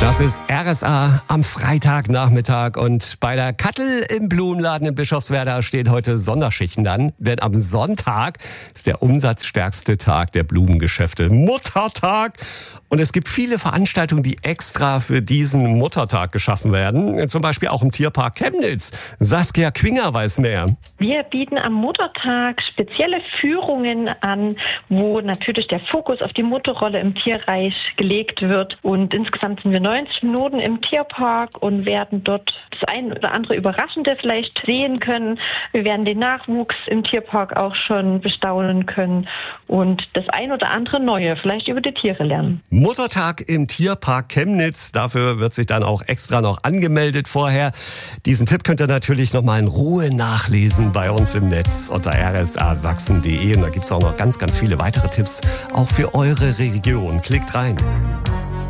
Das ist RSA am Freitagnachmittag und bei der Kattel im Blumenladen in Bischofswerda stehen heute Sonderschichten an, denn am Sonntag ist der umsatzstärkste Tag der Blumengeschäfte, Muttertag. Und es gibt viele Veranstaltungen, die extra für diesen Muttertag geschaffen werden, zum Beispiel auch im Tierpark Chemnitz. Saskia Quinger weiß mehr. Wir bieten am Muttertag spezielle Führungen an, wo natürlich der Fokus auf die Mutterrolle im Tierreich gelegt wird. Und insgesamt sind wir 90 Minuten im Tierpark und werden dort das ein oder andere Überraschende vielleicht sehen können. Wir werden den Nachwuchs im Tierpark auch schon bestaunen können und das ein oder andere Neue vielleicht über die Tiere lernen. Muttertag im Tierpark Chemnitz. Dafür wird sich dann auch extra noch angemeldet vorher. Diesen Tipp könnt ihr natürlich nochmal in Ruhe nachlesen bei uns im Netz unter rsasachsen.de. Und da gibt es auch noch ganz, ganz viele weitere Tipps, auch für eure Region. Klickt rein.